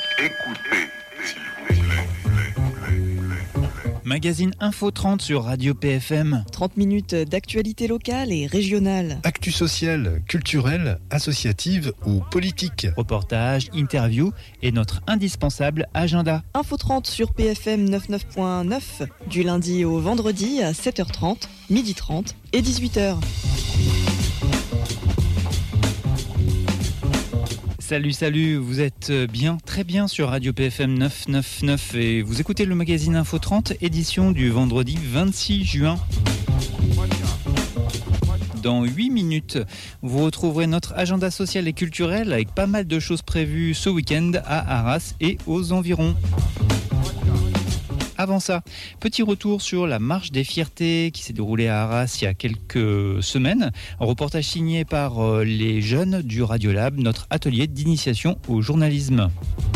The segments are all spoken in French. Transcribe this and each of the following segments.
Écoutez, s'il vous plaît. Magazine Info 30 sur Radio PFM. 30 minutes d'actualité locale et régionale. Actu sociale, culturelle, associative ou politique. Reportages, interviews et notre indispensable agenda. Info 30 sur PFM 99.9 du lundi au vendredi à 7h30, 12h30 et 18h. Salut, vous êtes bien, très bien sur Radio PFM 999 et vous écoutez le magazine Info 30, édition du vendredi 26 juin. Dans 8 minutes, vous retrouverez notre agenda social et culturel avec pas mal de choses prévues ce week-end à Arras et aux environs. Avant ça, petit retour sur la marche des fiertés qui s'est déroulée à Arras il y a quelques semaines. Un reportage signé par les jeunes du Radiolab, notre atelier d'initiation au journalisme.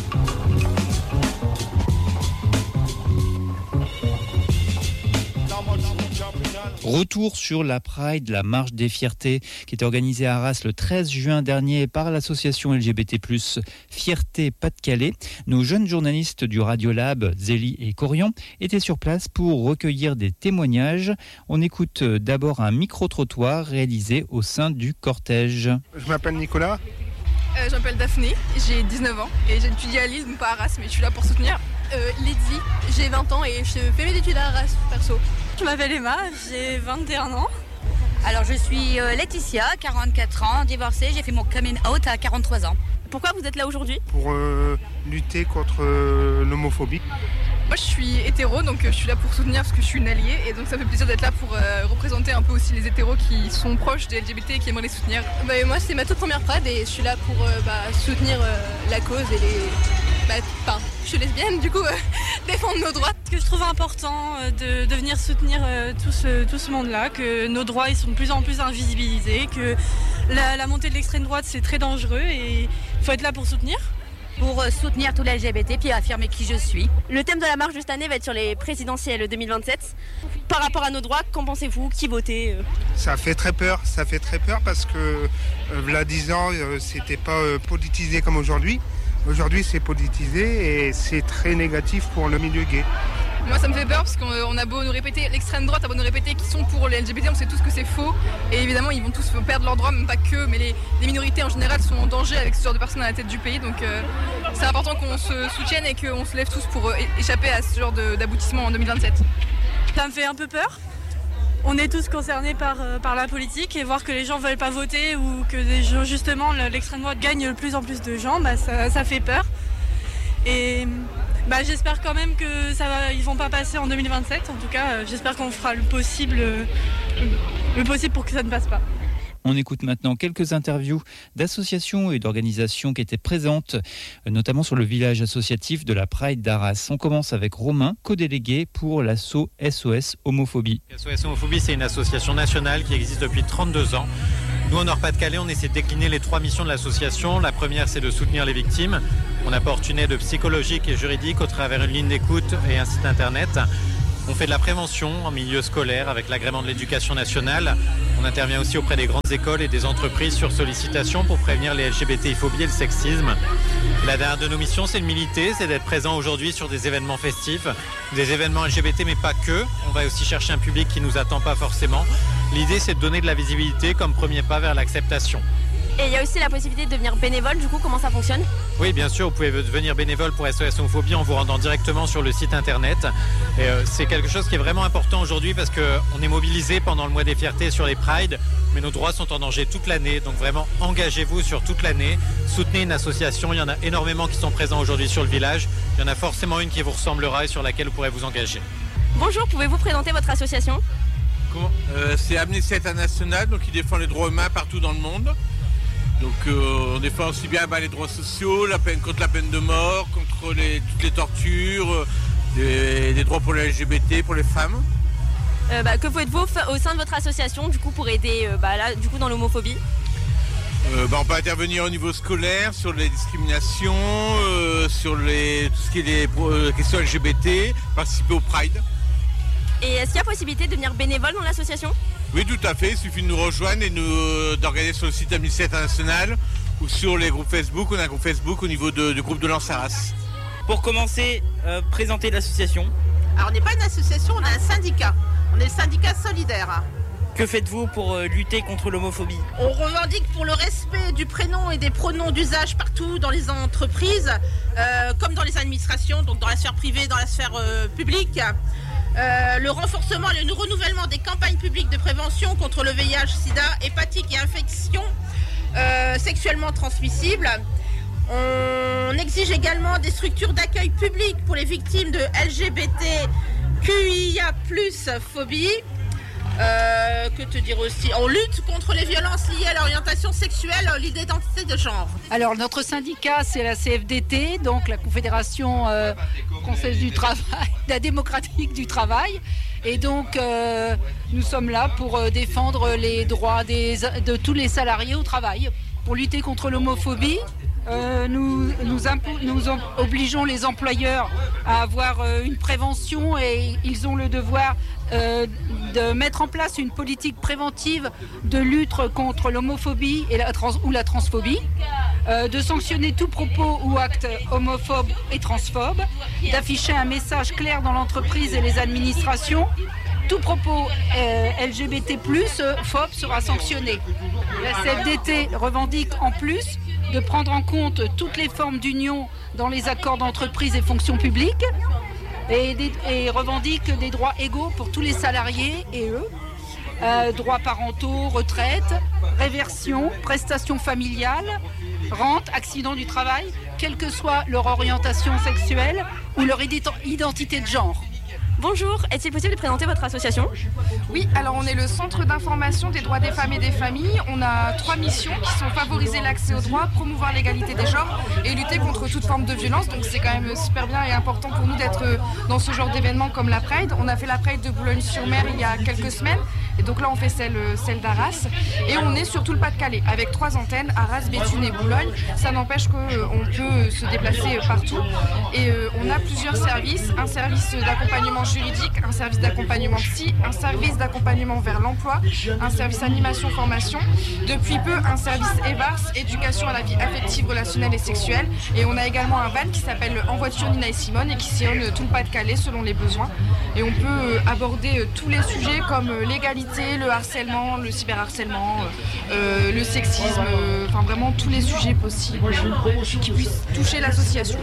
Retour sur la Pride, la marche des fiertés, qui était organisée à Arras le 13 juin dernier par l'association LGBT+, Fierté Pas-de-Calais. Nos jeunes journalistes du Radiolab, Zélie et Corian, étaient sur place pour recueillir des témoignages. On écoute d'abord un micro-trottoir réalisé au sein du cortège. Je m'appelle Nicolas. Je m'appelle Daphné, j'ai 19 ans et j'étudie à Lille, donc pas à Arras, mais je suis là pour soutenir. Lydie, j'ai 20 ans et je fais mes études à Arras, perso. Je m'appelle Emma, j'ai 21 ans. Alors je suis Laetitia, 44 ans, divorcée, j'ai fait mon coming out à 43 ans. Pourquoi vous êtes là aujourd'hui ? Pour lutter contre l'homophobie. Moi je suis hétéro, donc je suis là pour soutenir parce que je suis une alliée et donc ça me fait plaisir d'être là pour représenter un peu aussi les hétéros qui sont proches des LGBT et qui aimeraient les soutenir. Moi c'est ma toute première Pride et je suis là pour soutenir la cause et les... je suis lesbienne, du coup, défendre nos droits. Ce que je trouve important de venir soutenir tout ce monde-là, que nos droits ils sont de plus en plus invisibilisés, que la montée de l'extrême droite c'est très dangereux et il faut être là pour soutenir. Pour soutenir tous les LGBT puis affirmer qui je suis. Le thème de la marche de cette année va être sur les présidentielles 2027. Par rapport à nos droits, qu'en pensez-vous ? Qui votez ? Ça fait très peur parce que là 10 ans, c'était pas politisé comme aujourd'hui. Aujourd'hui, c'est politisé et c'est très négatif pour le milieu gay. Moi, ça me fait peur parce qu'on a beau nous répéter, l'extrême droite a beau nous répéter qu'ils sont pour les LGBT, on sait tous que c'est faux. Et évidemment, ils vont tous perdre leurs droits, même pas que, mais les minorités en général sont en danger avec ce genre de personnes à la tête du pays. Donc c'est important qu'on se soutienne et qu'on se lève tous pour échapper à ce genre d'aboutissement en 2027. Ça me fait un peu peur. On est tous concernés par la politique et voir que les gens ne veulent pas voter ou que justement l'extrême droite gagne de plus en plus de gens, ça fait peur. Et j'espère quand même qu'ils ne vont pas passer en 2027. En tout cas, j'espère qu'on fera le possible pour que ça ne passe pas. On écoute maintenant quelques interviews d'associations et d'organisations qui étaient présentes, notamment sur le village associatif de la Pride d'Arras. On commence avec Romain, co-délégué pour l'asso SOS Homophobie. SOS Homophobie, c'est une association nationale qui existe depuis 32 ans. Nous, en Nord-Pas-de-Calais, on essaie de décliner les 3 missions de l'association. La première, c'est de soutenir les victimes. On apporte une aide psychologique et juridique au travers d'une ligne d'écoute et un site internet. On fait de la prévention en milieu scolaire avec l'agrément de l'éducation nationale. On intervient aussi auprès des grandes écoles et des entreprises sur sollicitation pour prévenir les LGBTI-phobies et le sexisme. La dernière de nos missions, c'est de militer, c'est d'être présent aujourd'hui sur des événements festifs, des événements LGBT, mais pas que. On va aussi chercher un public qui ne nous attend pas forcément. L'idée, c'est de donner de la visibilité comme premier pas vers l'acceptation. Et il y a aussi la possibilité de devenir bénévole, du coup, comment ça fonctionne ? Oui, bien sûr, vous pouvez devenir bénévole pour SOS Homophobie en vous rendant directement sur le site internet. Et c'est quelque chose qui est vraiment important aujourd'hui parce qu'on est mobilisé pendant le mois des fiertés sur les Prides, mais nos droits sont en danger toute l'année. Donc vraiment, engagez-vous sur toute l'année. Soutenez une association, il y en a énormément qui sont présents aujourd'hui sur le village. Il y en a forcément une qui vous ressemblera et sur laquelle vous pourrez vous engager. Bonjour, pouvez-vous présenter votre association ? C'est Amnesty International, donc qui défend les droits humains partout dans le monde. Donc on défend aussi bien les droits sociaux, contre la peine de mort, contre toutes les tortures, des droits pour les LGBT, pour les femmes. Que faites-vous au sein de votre association du coup pour aider dans l'homophobie ? On peut intervenir au niveau scolaire sur les discriminations, sur tout ce qui est les questions LGBT, participer au Pride. Et est-ce qu'il y a possibilité de devenir bénévole dans l'association ? Oui, tout à fait. Il suffit de nous rejoindre et d'organiser sur le site Amnesty International ou sur les groupes Facebook. On a un groupe Facebook au niveau du groupe de Lens Arras. Pour commencer, présenter l'association. Alors on n'est pas une association, on est un syndicat. On est le syndicat solidaire. Que faites-vous pour lutter contre l'homophobie ? On revendique pour le respect du prénom et des pronoms d'usage partout dans les entreprises, comme dans les administrations, donc dans la sphère privée, dans la sphère publique. Le renforcement et le renouvellement des campagnes publiques de prévention contre le VIH, SIDA, hépatique et infections sexuellement transmissibles. On exige également des structures d'accueil public pour les victimes de LGBTQIA+ phobie. Que te dire aussi ? On lutte contre les violences liées à l'orientation sexuelle, l'identité de genre. Alors notre syndicat, c'est la CFDT, donc la Confédération Française du Travail, la démocratique du travail. Et donc nous sommes là pour défendre les droits de tous les salariés au travail, pour lutter contre l'homophobie. Nous obligeons les employeurs à avoir une prévention et ils ont le devoir de mettre en place une politique préventive de lutte contre l'homophobie ou la transphobie, de sanctionner tout propos ou acte homophobe et transphobe, d'afficher un message clair dans l'entreprise et les administrations. Tout propos LGBT+, phobe sera sanctionné. La CFDT revendique en plus de prendre en compte toutes les formes d'union dans les accords d'entreprise et fonction publique et revendique des droits égaux pour tous les salariés et eux. Droits parentaux, retraite, réversion, prestations familiales, rente, accident du travail, quelle que soit leur orientation sexuelle ou leur identité de genre. Bonjour, est-il possible de présenter votre association ? Oui, alors on est le centre d'information des droits des femmes et des familles. On a 3 missions qui sont favoriser l'accès aux droits, promouvoir l'égalité des genres et lutter contre toute forme de violence. Donc c'est quand même super bien et important pour nous d'être dans ce genre d'événements comme la Pride. On a fait la Pride de Boulogne-sur-Mer il y a quelques semaines. Et donc là on fait celle d'Arras. Et on est sur tout le Pas-de-Calais avec 3 antennes, Arras, Béthune et Boulogne. Ça n'empêche qu'on peut se déplacer partout. Et on a plusieurs services. Un service d'accompagnement juridique, un service d'accompagnement psy, un service d'accompagnement vers l'emploi, un service animation-formation, depuis peu un service EVARS, éducation à la vie affective, relationnelle et sexuelle, et on a également un van qui s'appelle En voiture Nina et Simone et qui sillonne tout le Pas-de-Calais selon les besoins, et on peut aborder tous les sujets comme l'égalité, le harcèlement, le cyberharcèlement, le sexisme, enfin vraiment tous les sujets possibles qui puissent toucher l'association.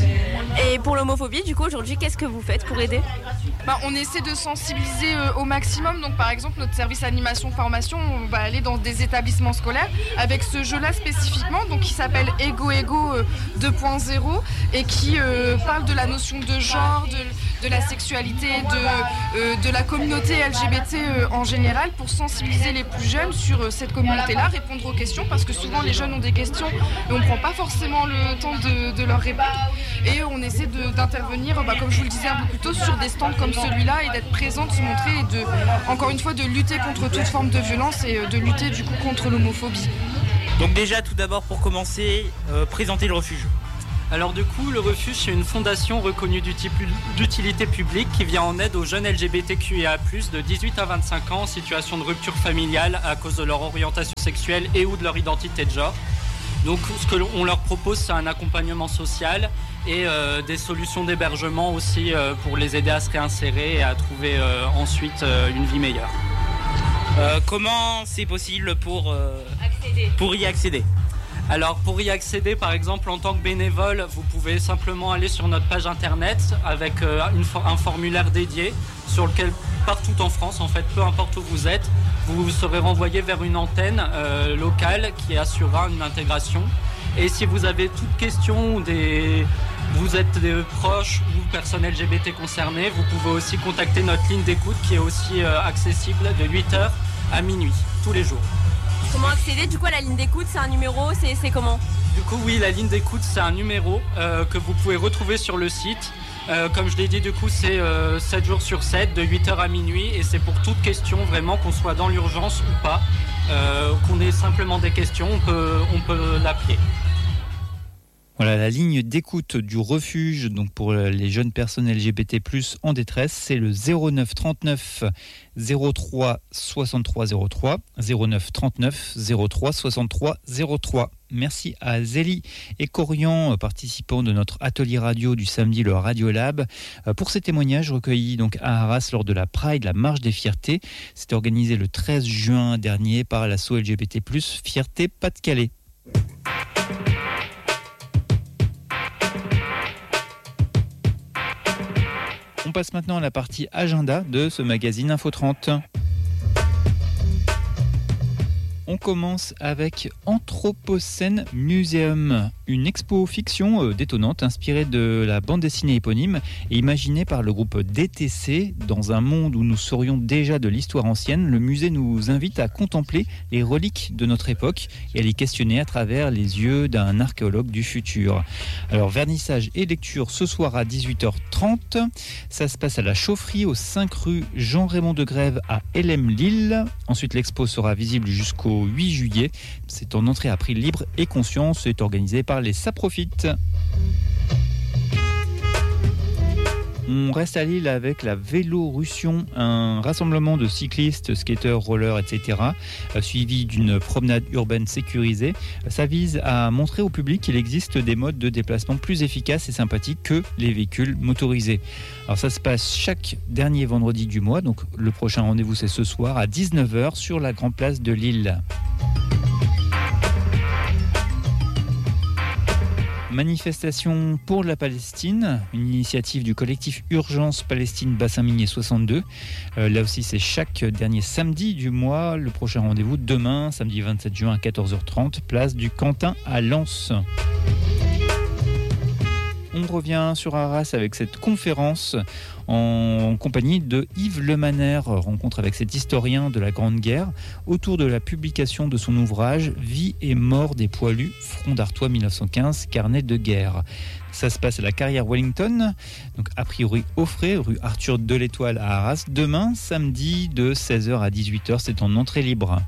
Et pour l'homophobie, du coup aujourd'hui, qu'est-ce que vous faites pour aider ? On essaie de sensibiliser au maximum. Donc par exemple notre service animation-formation, on va aller dans des établissements scolaires avec ce jeu-là spécifiquement, donc qui s'appelle Ego 2.0 et qui parle de la notion de genre, de la sexualité, de la communauté LGBT en général, pour sensibiliser les plus jeunes sur cette communauté-là, répondre aux questions, parce que souvent les jeunes ont des questions et on ne prend pas forcément le temps de leur répondre. Et on essaie d'intervenir, comme je vous le disais un peu plus tôt, sur des stands comme celui-là et d'être présent, de se montrer et encore une fois de lutter contre toute forme de violence et de lutter du coup contre l'homophobie. Donc déjà tout d'abord pour commencer, présenter le refuge. Alors du coup, le refuge, c'est une fondation reconnue d'utilité publique qui vient en aide aux jeunes LGBTQIA+, de 18 à 25 ans en situation de rupture familiale à cause de leur orientation sexuelle et ou de leur identité de genre. Donc ce qu'on leur propose, c'est un accompagnement social et des solutions d'hébergement aussi pour les aider à se réinsérer et à trouver ensuite une vie meilleure. Comment c'est possible pour y accéder ? Alors pour y accéder, par exemple, en tant que bénévole, vous pouvez simplement aller sur notre page internet avec un formulaire dédié sur lequel, partout en France, en fait, peu importe où vous êtes, vous serez renvoyé vers une antenne locale qui assurera une intégration. Et si vous avez toute question ou vous êtes des proches ou personnes LGBT concernées, vous pouvez aussi contacter notre ligne d'écoute qui est aussi accessible de 8h à minuit, tous les jours. Comment accéder du coup à la ligne d'écoute ? C'est un numéro, c'est comment ? Du coup oui, la ligne d'écoute c'est un numéro que vous pouvez retrouver sur le site. Comme je l'ai dit, du coup c'est 7 jours sur 7 de 8h à minuit et c'est pour toute question vraiment, qu'on soit dans l'urgence ou pas, qu'on ait simplement des questions, on peut l'appeler. Voilà, la ligne d'écoute du refuge, donc pour les jeunes personnes LGBT+ en détresse, c'est le 09 39 03 63 03, 09 39 03 63 03. Merci à Zélie et Corian, participants de notre atelier radio du samedi, le Radio Lab, pour ces témoignages recueillis donc à Arras lors de la Pride, la Marche des Fiertés. C'était organisé le 13 juin dernier par l'asso LGBT+, Fierté Pas-de-Calais. On passe maintenant à la partie agenda de ce magazine Info 30. On commence avec Anthropocène Museum, une expo fiction détonnante inspirée de la bande dessinée éponyme et imaginée par le groupe DTC. Dans un monde où nous serions déjà de l'histoire ancienne, le musée nous invite à contempler les reliques de notre époque et à les questionner à travers les yeux d'un archéologue du futur. Alors vernissage et lecture ce soir à 18h30. Ça se passe à la Chaufferie, au 5 rue Jean-Raymond de Grève à LM-Lille. Ensuite l'expo sera visible jusqu'au 8 juillet. C'est en entrée à prix libre et conscient. C'est organisé par les Ça Profite. On reste à Lille avec la Vélorussion, un rassemblement de cyclistes, skateurs, rollers, etc., suivi d'une promenade urbaine sécurisée. Ça vise à montrer au public qu'il existe des modes de déplacement plus efficaces et sympathiques que les véhicules motorisés. Alors ça se passe chaque dernier vendredi du mois, donc le prochain rendez-vous c'est ce soir à 19h sur la Grande Place de Lille. Manifestation pour la Palestine, une initiative du collectif Urgence Palestine Bassin Minier 62. Là aussi, c'est chaque dernier samedi du mois. Le prochain rendez-vous demain, samedi 27 juin à 14h30, place du Quentin à Lens. On revient sur Arras avec cette conférence en compagnie de Yves Lemaner, rencontre avec cet historien de la Grande Guerre, autour de la publication de son ouvrage « Vie et mort des poilus, Front d'Artois 1915, carnet de guerre ». Ça se passe à la carrière Wellington, donc a priori au frais, rue Arthur de l'Étoile à Arras. Demain, samedi, de 16h à 18h, c'est en entrée libre.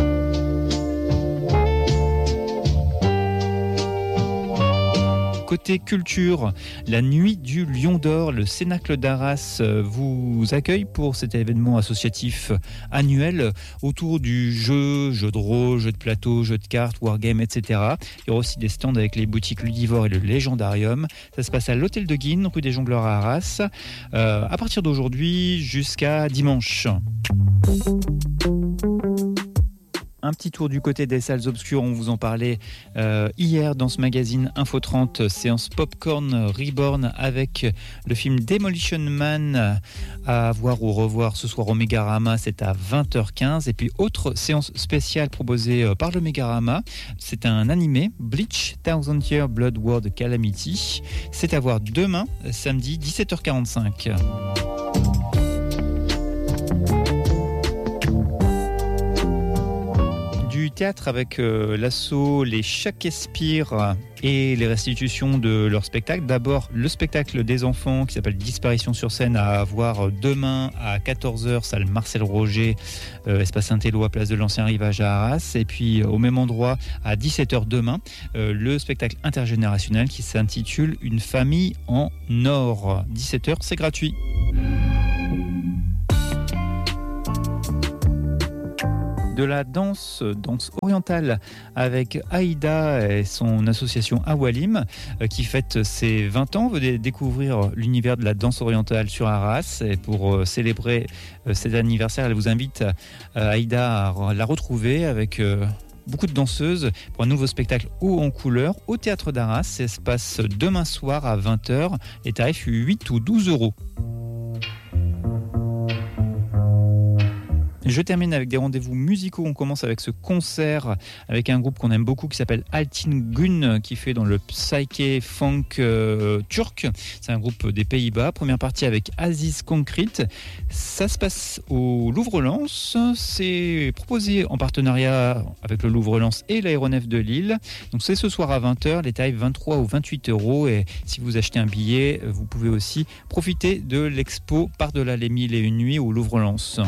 Côté culture, la nuit du Lion d'Or, le Cénacle d'Arras vous accueille pour cet événement associatif annuel autour du jeu de rôle, jeu de plateau, jeu de cartes, wargame, etc. Il y aura aussi des stands avec les boutiques Ludivore et le Légendarium. Ça se passe à l'Hôtel de Guine, rue des Jongleurs à Arras, à partir d'aujourd'hui jusqu'à dimanche. Un petit tour du côté des salles obscures, on vous en parlait hier dans ce magazine Info 30, séance Popcorn Reborn avec le film Demolition Man à voir ou revoir ce soir au Mégarama, c'est à 20h15. Et puis autre séance spéciale proposée par le Mégarama, c'est un animé, Bleach Thousand Year Blood World Calamity, c'est à voir demain, samedi 17h45. Théâtre avec l'asso Les Shakespeare et les restitutions de leur spectacle. D'abord le spectacle des enfants qui s'appelle Disparition sur scène à voir demain à 14h, salle Marcel Roger, espace Saint-Éloi, place de l'Ancien Rivage à Arras. Et puis au même endroit à 17h demain, le spectacle intergénérationnel qui s'intitule Une famille en or. 17h, c'est gratuit. De la danse orientale avec Aïda et son association Awalim qui fête ses 20 ans, veut découvrir l'univers de la danse orientale sur Arras. Et pour célébrer cet anniversaire, elle vous invite Aïda à la retrouver avec beaucoup de danseuses pour un nouveau spectacle haut en couleur au Théâtre d'Arras. Ça se passe demain soir à 20h. Les tarifs 8 ou 12 euros. Je termine avec des rendez-vous musicaux. On commence avec ce concert avec un groupe qu'on aime beaucoup qui s'appelle Altin Gun, qui fait dans le psyché funk turc. C'est un groupe des Pays-Bas. Première partie avec Aziz Concrete. Ça se passe au Louvre-Lens. C'est proposé en partenariat avec le Louvre-Lens et l'aéronef de Lille. Donc c'est ce soir à 20h. Les tarifs 23 ou 28 euros. Et si vous achetez un billet, vous pouvez aussi profiter de l'expo Par-delà les 1001 nuits au Louvre-Lens.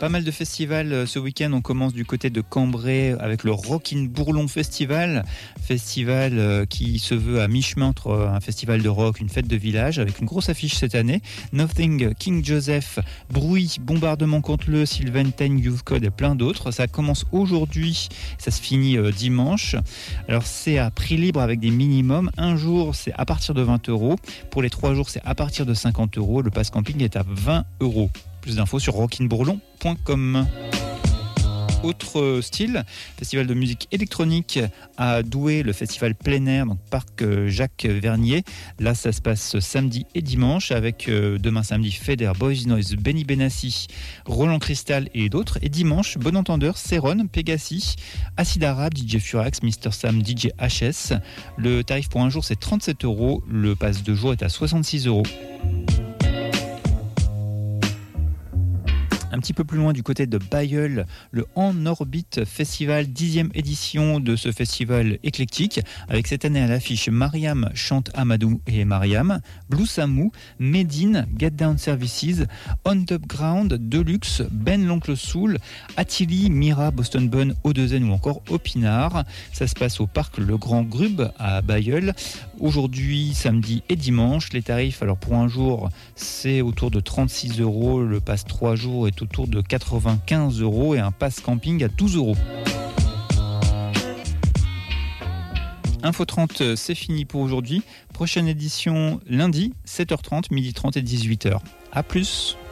Pas mal de festivals ce week-end. On commence du côté de Cambrai avec le Rockin' Bourlon Festival. Festival qui se veut à mi-chemin entre un festival de rock, une fête de village, avec une grosse affiche cette année. Nothing, King Joseph, Bruit, Bombardement contre le, Sylvain Youth Code et plein d'autres. Ça commence aujourd'hui, ça se finit dimanche. Alors c'est à prix libre avec des minimums. Un jour c'est à partir de 20 €. Pour les 3 jours c'est à partir de 50 €. Le pass camping est à 20 €. Plus d'infos sur rockinbourlon.com. Autre style, festival de musique électronique à Douai, le festival plein air, donc parc Jacques Vernier. Là, ça se passe samedi et dimanche avec demain samedi Feder, Boys Noise, Benny Benassi, Roland Cristal et d'autres. Et dimanche, bon entendeur, Céron, Pegasi, Acid Arabe, DJ Furax, Mr Sam, DJ HS. Le tarif pour un jour, c'est 37 €. Le pass de jour est à 66 €. Un petit peu plus loin du côté de Bailleul, le En Orbite Festival, 10e édition de ce festival éclectique, avec cette année à l'affiche Mariam chante Amadou et Mariam, Blue Samou, Medine, Get Down Services, On Top Ground, Deluxe, Ben l'Oncle Soul, Attili, Mira, Boston Bun, O2N ou encore Opinard. Ça se passe au parc Le Grand Grub à Bailleul. Aujourd'hui, samedi et dimanche, les tarifs, alors pour un jour, c'est autour de 36 €. Le pass 3 jours est autour de 95 € et un pass camping à 12 €. Info 30, c'est fini pour aujourd'hui. Prochaine édition lundi, 7h30, 12h30 et 18h. À plus.